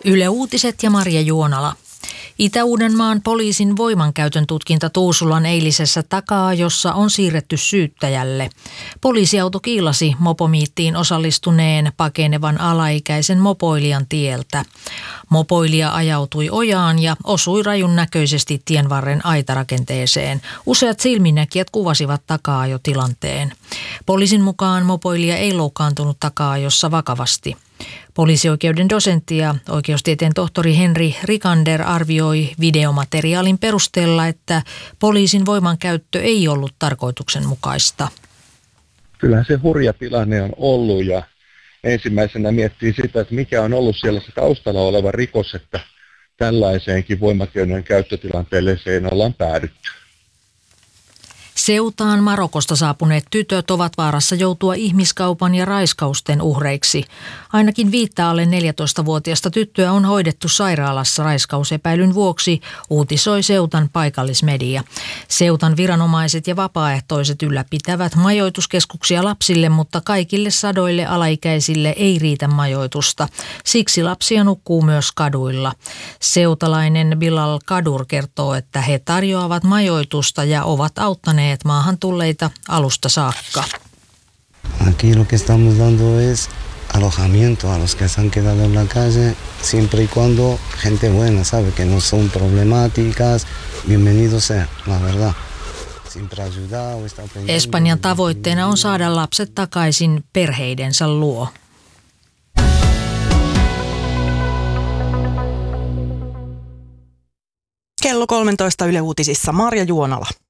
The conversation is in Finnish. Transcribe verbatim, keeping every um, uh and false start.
Yle Uutiset ja Marja Juonala. Itä-Uudenmaan poliisin voimankäytön tutkinta Tuusulan eilisessä takaa-ajossa on siirretty syyttäjälle. Poliisiauto kiilasi mopomiittiin osallistuneen pakenevan alaikäisen mopoilijan tieltä. Mopoilija ajautui ojaan ja osui rajun näköisesti tienvarren aitarakenteeseen. Useat silminnäkijät kuvasivat takaa-ajotilanteen. Poliisin mukaan mopoilija ei loukkaantunut takaa-ajossa vakavasti. Poliisioikeuden dosentti ja oikeustieteen tohtori Henri Rikander arvioi videomateriaalin perusteella, että poliisin voimankäyttö ei ollut tarkoituksenmukaista. Kyllähän se hurja tilanne on ollut ja ensimmäisenä miettii sitä, että mikä on ollut siellä se taustalla oleva rikos, että tällaiseenkin voimakeinojen käyttötilanteeseen ollaan päädytty. Ceutaan Marokosta saapuneet tytöt ovat vaarassa joutua ihmiskaupan ja raiskausten uhreiksi. Ainakin viittä alle neljätoistavuotiaista tyttöä on hoidettu sairaalassa raiskausepäilyn vuoksi, uutisoi Ceutan paikallismedia. Ceutan viranomaiset ja vapaaehtoiset ylläpitävät majoituskeskuksia lapsille, mutta kaikille sadoille alaikäisille ei riitä majoitusta. Siksi lapsia nukkuu myös kaduilla. Ceutalainen Bilal Kadur kertoo, että he tarjoavat majoitusta ja ovat auttaneet maahan tulleita alusta saakka. Aquí lo que estamos dando es alojamiento a los que se han quedado en la calle, siempre y cuando gente buena, sabe que no son problemáticas, bienvenido sea, la verdad. Espanjan tavoitteena on saada lapset takaisin perheidensä luo. Kello kolmetoista Yle Uutisissa Marja Juonala.